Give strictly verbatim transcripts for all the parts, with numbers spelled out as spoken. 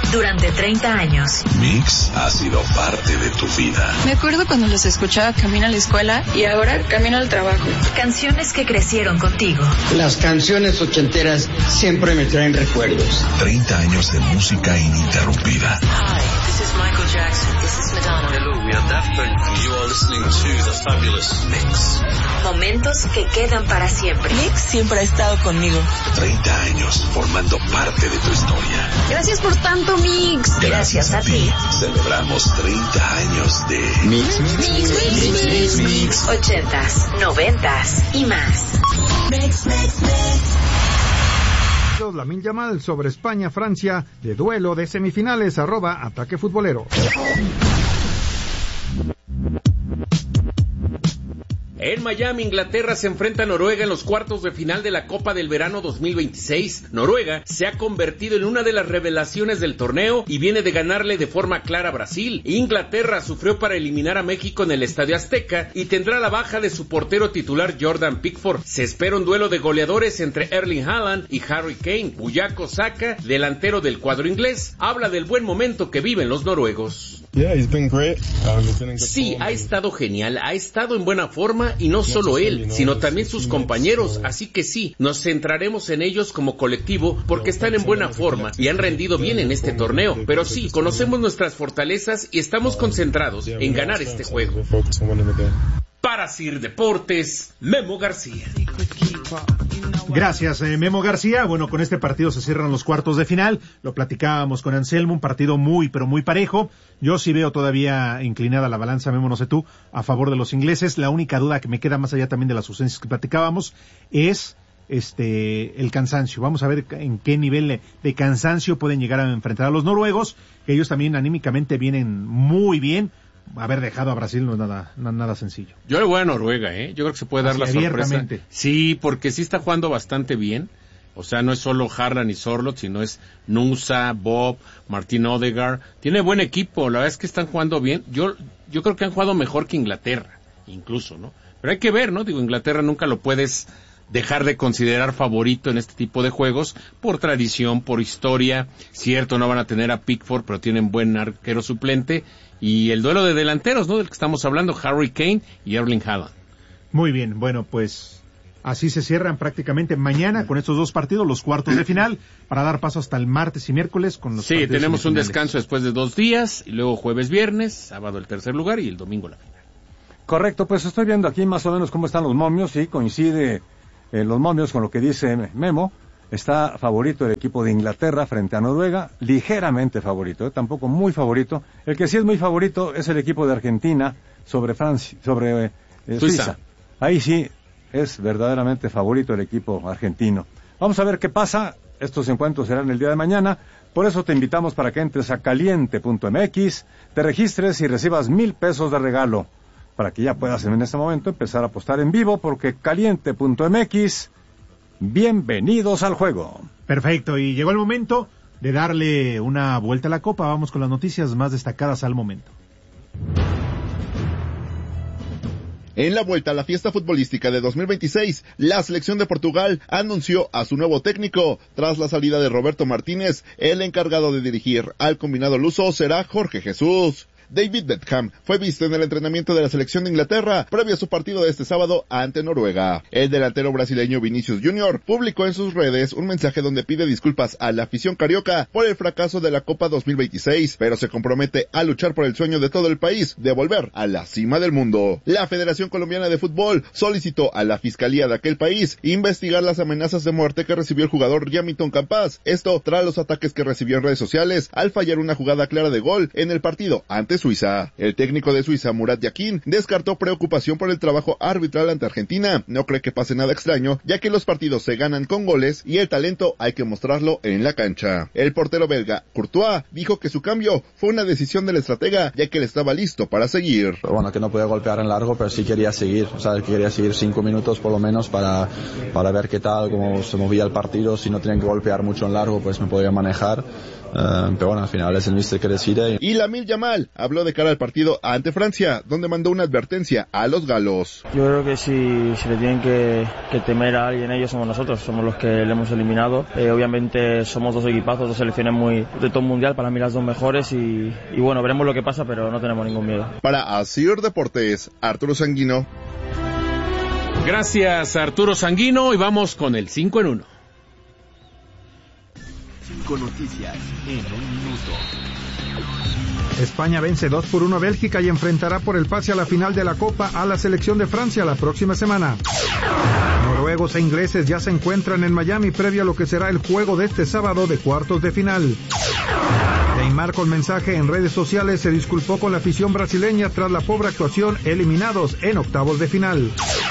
durante treinta años. Mix ha sido parte de tu vida. Me acuerdo cuando los escuchaba camino a la escuela y ahora camino al trabajo. Canciones que crecieron contigo. Las canciones ochenteras siempre me traen recuerdos. treinta años de música ininterrumpida. Hi, this is Michael Jackson. This is Madonna. Hello, we are Daft Punk. You are listening to The Fabulous Mix. Momentos que quedan para siempre. Mix siempre ha estado conmigo. treinta años formando parte de tu historia. Gracias por tanto, Mix. Gracias, Gracias a, a ti. Celebramos treinta años de Mix, Mix, Mix, Mix, Mix, Mix, Mix. ochentas, noventas y más. Mix, Mix, Mix. Lamine Yamal sobre España-Francia de duelo de semifinales, arroba Ataque Futbolero. En Miami, Inglaterra se enfrenta a Noruega en los cuartos de final de la Copa del Verano dos mil veintiséis. Noruega se ha convertido en una de las revelaciones del torneo y viene de ganarle de forma clara a Brasil. Inglaterra sufrió para eliminar a México en el Estadio Azteca y tendrá la baja de su portero titular Jordan Pickford. Se espera un duelo de goleadores entre Erling Haaland y Harry Kane. Bukayo Saka, delantero del cuadro inglés, habla del buen momento que viven los noruegos. Sí, ha estado genial, ha estado en buena forma y no solo él, sino también sus compañeros, así que sí, nos centraremos en ellos como colectivo porque están en buena forma y han rendido bien en este torneo, pero sí, conocemos nuestras fortalezas y estamos concentrados en ganar este juego. Para Sir Deportes, Memo García. Gracias, eh, Memo García. Bueno, con este partido se cierran los cuartos de final. Lo platicábamos con Anselmo, un partido muy, pero muy parejo. Yo sí veo todavía inclinada la balanza, Memo, no sé tú, a favor de los ingleses. La única duda que me queda, más allá también de las ausencias que platicábamos, es este el cansancio. Vamos a ver en qué nivel de, de cansancio pueden llegar a enfrentar a los noruegos, que ellos también anímicamente vienen muy bien. Haber dejado a Brasil no es nada, no, nada sencillo. Yo le voy a Noruega, ¿eh? Yo creo que se puede dar Así, la sorpresa. abiertamente. Sí, porque sí está jugando bastante bien. O sea, no es solo Haaland y Sorloth, sino es Nusa, Bob, Martin Odegaard. Tiene buen equipo, la verdad es que están jugando bien. Yo yo creo que han jugado mejor que Inglaterra, incluso, ¿no? Pero hay que ver, ¿no? Digo, Inglaterra nunca lo puedes dejar de considerar favorito en este tipo de juegos, por tradición, por historia. Cierto, no van a tener a Pickford, pero tienen buen arquero suplente. Y el duelo de delanteros, ¿no? Del que estamos hablando, Harry Kane y Erling Haaland. Muy bien, bueno, pues así se cierran prácticamente mañana con estos dos partidos, los cuartos de final, para dar paso hasta el martes y miércoles con los Sí, tenemos un descanso después de dos días, y luego jueves, viernes, sábado el tercer lugar y el domingo la final. Correcto, pues estoy viendo aquí más o menos cómo están los momios, y coincide eh, los momios con lo que dice Memo. Está favorito el equipo de Inglaterra frente a Noruega, ligeramente favorito, ¿eh? Tampoco muy favorito. El que sí es muy favorito es el equipo de Argentina sobre Francia, sobre eh, Suiza. Suiza. Ahí sí es verdaderamente favorito el equipo argentino. Vamos a ver qué pasa. Estos encuentros serán el día de mañana. Por eso te invitamos para que entres a caliente punto m x, te registres y recibas mil pesos de regalo, para que ya puedas en este momento empezar a apostar en vivo, porque caliente punto m x... bienvenidos al juego. Perfecto, y llegó el momento de darle una vuelta a la copa. Vamos con las noticias más destacadas al momento. En la vuelta a la fiesta futbolística de dos mil veintiséis, la selección de Portugal anunció a su nuevo técnico. Tras la salida de Roberto Martínez, el encargado de dirigir al combinado luso será Jorge Jesús. David Beckham fue visto en el entrenamiento de la selección de Inglaterra previo a su partido de este sábado ante Noruega. El delantero brasileño Vinicius Junior publicó en sus redes un mensaje donde pide disculpas a la afición carioca por el fracaso de la Copa dos mil veintiséis, pero se compromete a luchar por el sueño de todo el país de volver a la cima del mundo. La Federación Colombiana de Fútbol solicitó a la Fiscalía de aquel país investigar las amenazas de muerte que recibió el jugador Yamilton Campas, esto tras los ataques que recibió en redes sociales al fallar una jugada clara de gol en el partido ante Suiza. El técnico de Suiza, Murat Yakin, descartó preocupación por el trabajo arbitral ante Argentina. No cree que pase nada extraño, ya que los partidos se ganan con goles y el talento hay que mostrarlo en la cancha. El portero belga, Courtois, dijo que su cambio fue una decisión del estratega, ya que él estaba listo para seguir. Bueno, que no podía golpear en largo, pero sí quería seguir, o sea, quería seguir cinco minutos por lo menos para, para ver qué tal, cómo se movía el partido. Si no tenían que golpear mucho en largo, pues me podía manejar. Uh, pero bueno, al final es el míster que decide. Y Lamine Yamal habló de cara al partido ante Francia, donde mandó una advertencia a los galos. Yo creo que si, si le tienen que, que temer a alguien, ellos somos nosotros, somos los que le hemos eliminado. Eh, obviamente somos dos equipazos, dos selecciones muy de top mundial, para mí las dos mejores y, y bueno, veremos lo que pasa, pero no tenemos ningún miedo. Para Asir Deportes, Arturo Sanguino. Gracias, Arturo Sanguino, y vamos con el cinco en uno. Cinco noticias en un minuto. España vence dos por uno a Bélgica y enfrentará por el pase a la final de la Copa a la selección de Francia la próxima semana. Noruegos e ingleses ya se encuentran en Miami previo a lo que será el juego de este sábado de cuartos de final. Neymar, con mensaje en redes sociales, se disculpó con la afición brasileña tras la pobre actuación, eliminados en octavos de final.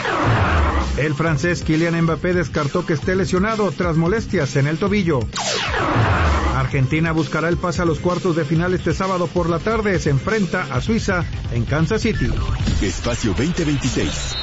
El francés Kylian Mbappé descartó que esté lesionado tras molestias en el tobillo. Argentina buscará el pase a los cuartos de final este sábado por la tarde. Se enfrenta a Suiza en Kansas City. Espacio veinte veintiséis.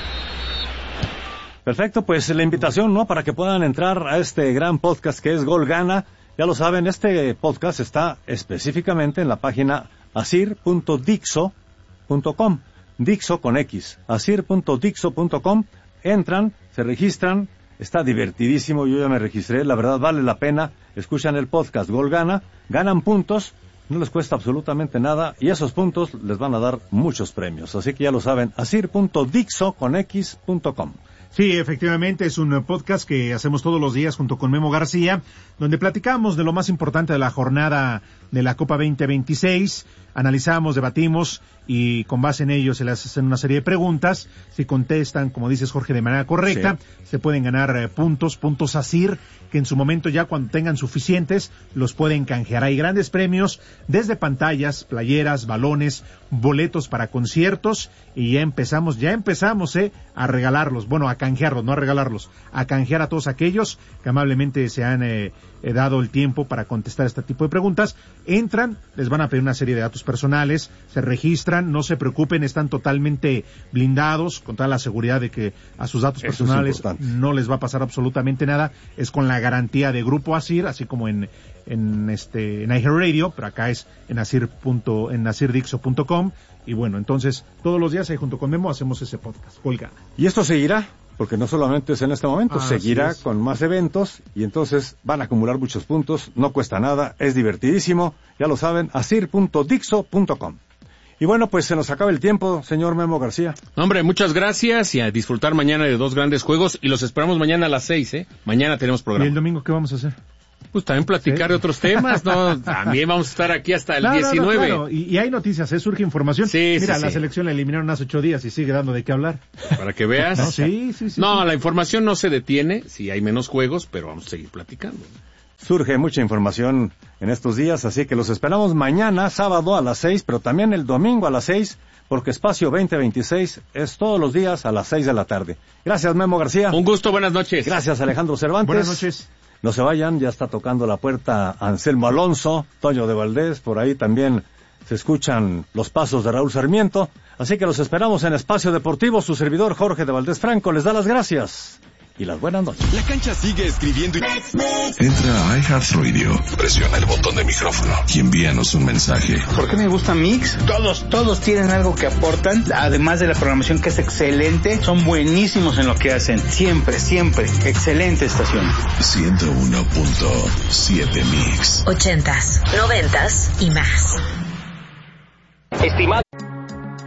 Perfecto, pues la invitación, ¿no?, para que puedan entrar a este gran podcast que es Gol Gana. Ya lo saben, este podcast está específicamente en la página asir punto dixo punto com. Dixo con X. asir punto dixo punto com. Entran, se registran, está divertidísimo, yo ya me registré, la verdad vale la pena. Escuchan el podcast Gol Gana, ganan puntos, no les cuesta absolutamente nada y esos puntos les van a dar muchos premios. Así que ya lo saben, asir punto dixo con X punto com. Sí, efectivamente, es un podcast que hacemos todos los días junto con Memo García, donde platicamos de lo más importante de la jornada de la Copa veinte veintiséis, analizamos, debatimos y con base en ello se les hacen una serie de preguntas. Si contestan, como dices Jorge, de manera correcta, sí, se pueden ganar eh, puntos, puntos Asir, que en su momento ya cuando tengan suficientes los pueden canjear. Hay grandes premios, desde pantallas, playeras, balones, boletos para conciertos y ya empezamos, ya empezamos eh, a regalarlos, bueno, a canjearlos, no a regalarlos, a canjear a todos aquellos que amablemente se han eh, eh, dado el tiempo para contestar este tipo de preguntas. Entran, les van a pedir una serie de datos personales, se registran, no se preocupen, están totalmente blindados, con toda la seguridad de que a sus datos Eso personales no les va a pasar absolutamente nada, es con la garantía de Grupo Asir, así como en en este en iHeartRadio, pero acá es en asir punto en asir dixo punto com. Y bueno, entonces todos los días ahí junto con Memo hacemos ese podcast, Gol Gana. Y esto seguirá, porque no solamente es en este momento, Ah, seguirá así es. con más eventos y entonces van a acumular muchos puntos, no cuesta nada, es divertidísimo, ya lo saben, asir punto dixo punto com. Y bueno, pues se nos acaba el tiempo, señor Memo García. Hombre, muchas gracias y a disfrutar mañana de dos grandes juegos y los esperamos mañana a las seis, ¿eh? Mañana tenemos ¿Y programa. el domingo qué vamos a hacer? Pues también platicar ¿Sí? de otros temas, ¿no? También vamos a estar aquí hasta el No, no, no, diecinueve. claro. y, y hay noticias, ¿eh? Surge información. Sí, Mira, sí, la sí. selección la eliminaron hace ocho días y sigue dando de qué hablar. Para que veas. No, sí, sí, sí. No, sí. la información no se detiene, si hay menos juegos, pero vamos a seguir platicando. Surge mucha información en estos días, así que los esperamos mañana, sábado a las seis, pero también el domingo a las seis, porque Espacio veinte veintiséis es todos los días a las seis de la tarde. Gracias, Memo García. Un gusto, buenas noches. Gracias, Alejandro Cervantes. Buenas noches. No se vayan, ya está tocando la puerta Anselmo Alonso, Toño de Valdés, por ahí también se escuchan los pasos de Raúl Sarmiento, así que los esperamos en Espacio Deportivo. Su servidor Jorge de Valdés Franco les da las gracias y las buenas noches. La cancha sigue escribiendo y... Entra a iHeartRadio, presiona el botón de micrófono y envíanos un mensaje. ¿Por qué me gusta Mix? Todos, todos tienen algo que aportan, además de la programación que es excelente, son buenísimos en lo que hacen, siempre, siempre, excelente estación. ciento uno punto siete Mix. Ochentas, noventas y más. Estimado